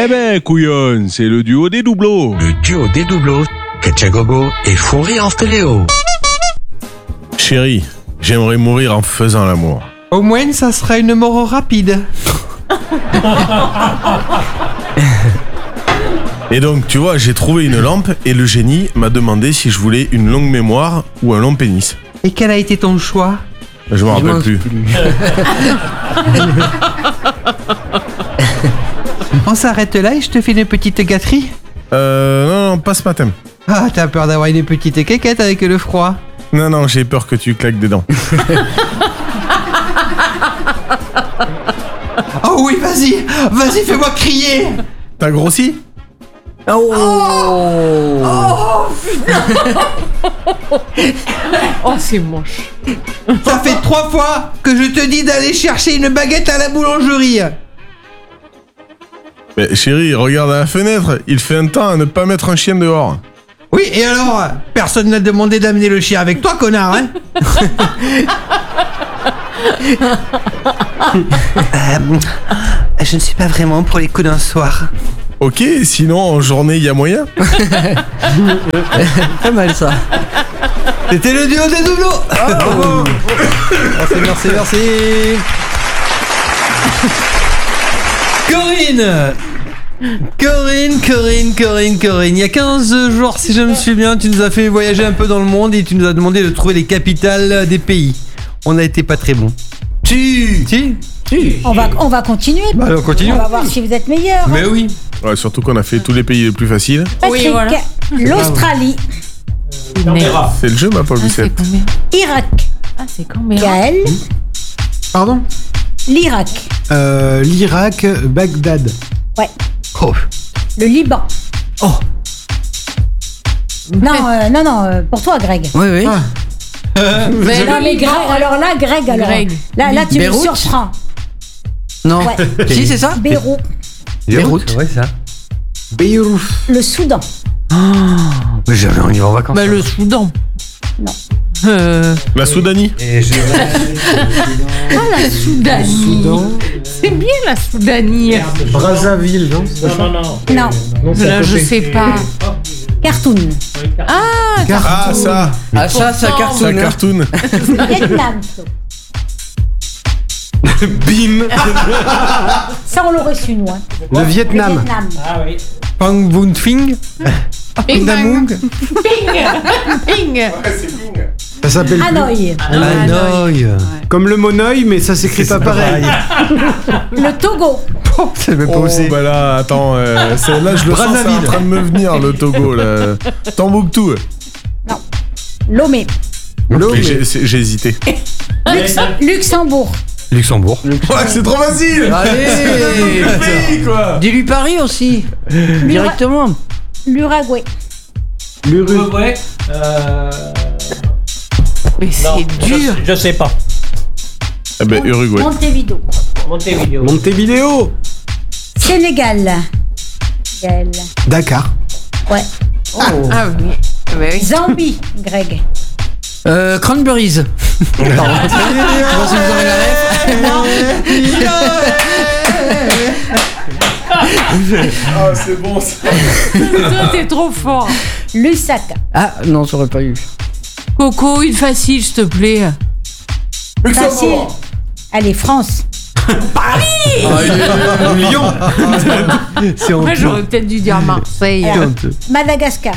Eh ben, couillonne, c'est le duo des doubleaux. Le duo des doubleaux, Ketchagogo et Fourri en stéréo. Chérie, j'aimerais mourir en faisant l'amour. Au moins, ça sera une mort rapide. Et donc, tu vois, j'ai trouvé une lampe et le génie m'a demandé si je voulais une longue mémoire ou un long pénis. Et quel a été ton choix? Je m'en rappelle plus. On s'arrête là et je te fais une petite gâterie. Non, pas ce matin. Ah, t'as peur d'avoir une petite quéquette avec le froid? Non, j'ai peur que tu claques des dents. Oh oui, vas-y, fais-moi crier. T'as grossi? Oh c'est moche. Ça fait 3 fois que je te dis d'aller chercher une baguette à la boulangerie. Mais chérie, regarde à la fenêtre, il fait un temps à ne pas mettre un chien dehors. Oui, et alors? Personne n'a demandé d'amener le chien avec toi, connard, hein? Je ne suis pas vraiment pour les coups d'un soir. Ok, sinon en journée il y a moyen. Pas mal ça. C'était le duo des doubleaux. Bravo. Merci. Corinne, il y a 15 jours, si je me souviens, tu nous as fait voyager un peu dans le monde et tu nous as demandé de trouver les capitales des pays. On a été pas très bons. Si. On va continuer. Bah, alors, continuons. On va voir si vous êtes meilleurs. Mais oui. Ouais, surtout qu'on a fait tous les pays les plus faciles. Patrick, Oui, voilà. l'Australie, C'est le jeu, ma pauvre C'est Lucette. combien? Irak, C'est combien? Gaël, Pardon? l'Irak, L'Irak, Bagdad. ouais, Oh. le Liban. Oh. Non, pour toi, Greg. Oui. Ah. Mais Non, mais Greg, alors là, Greg, là, tu me Beyrouth. surprends. Non. Ouais. Si, c'est ça? Beyrouth, Beyrouth. Ouais, ça. Beyrouth. le Soudan, Mais jamais on y va en vacances. Bah, le Soudan. Non. La Soudanie. La Soudanie. Soudan. C'est bien la Soudanie. Brazzaville, non? non, Là, je sais pas. Khartoum, Ah, ça. Ah, ça Ça cartoon. cartoon. Vietnam. Bim. Ça, on l'aurait su, nous. Hein. Le Le Vietnam. Vietnam. Pang Boon Fing. Bing bang. Ping. Ping. Ça s'appelle Hanoï, Hanoï. comme le monoï, mais ça s'écrit pas pareil. le Togo, C'est même pas Oh, osé. bah là, attends, là je le sens, c'est en Brazzaville. train de me venir, le Togo, là. Tombouctou. Lomé, Ok, j'ai hésité. Luxembourg, Luxembourg. Ouais, c'est trop facile. Allez. Oui, quoi. Dis-lui Paris aussi. Directement. l'Uruguay, L'Uruguay. Mais c'est dur. Je sais pas. Eh ben, Uruguay. Montevideo, Montevideo. Sénégal, Gaël, Dakar. ouais, Ah oui. Bah oui. Zambie, Greg, Cranberries. Pardon. Je sais pas si vous avez la ref. Ah, c'est bon, ça. Toi, t'es trop fort. Lusaka, Ah, non, j'aurais pas eu. Coco, une facile, s'il te plaît. facile. Allez, France, Lyon. C'est Moi, honteux. j'aurais peut-être dû dire Marseille. C'est honteux. Madagascar,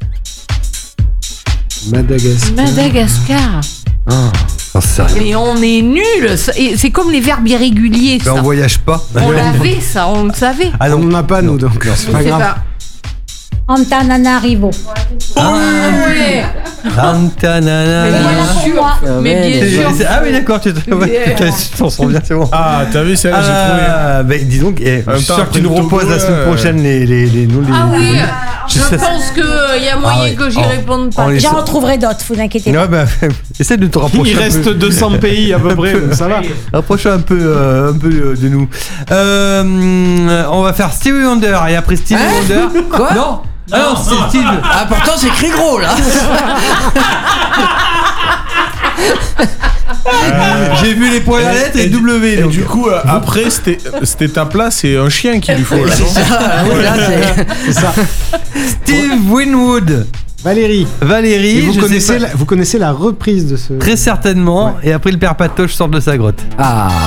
Madagascar. J'en sais rien. Mais on est nuls. C'est comme les verbes irréguliers, Ben, ça. on voyage pas. On l'avait, ça, on le savait. Ah On non. n'en a pas, nous, donc c'est pas C'est grave. pas. Antananarivo. Ouais. Antanana. Mais bien Voilà pour sûr. moi. Mais bien sûr. Ah oui, d'accord, tu t'en sens bien, c'est bon. Ah, t'as vu, celle-là, j'ai trouvé. Ah, ben dis donc, je même suis temps, sûr que tu nous après le reposes Togo, la semaine prochaine les Ah oui. Je sais- pense qu'il y a moyen que j'y réponde pas. on les- J'en retrouverai d'autres, vous inquiétez pas. Ouais, bah, essaie de te rapprocher. Il un reste peu. 200 pays à peu près, donc ça va. Rapproche un peu de nous. On va faire Stevie Wonder et après Stevie Wonder. Quoi? Non. Ah non, c'est Steve. Ah, pourtant, c'est écrit gros, là. J'ai vu les premières lettres et W. Et donc. du coup, après, cette étape-là, c'est un chien qu'il lui faut. Là, C'est non ça, oui, là, c'est- C'est ça. Steve Winwood. Valérie. Valérie, Et vous, je sais connaissez pas. vous connaissez la reprise de ce. Très certainement. Et après, le père Patoche sort de sa grotte. Ah.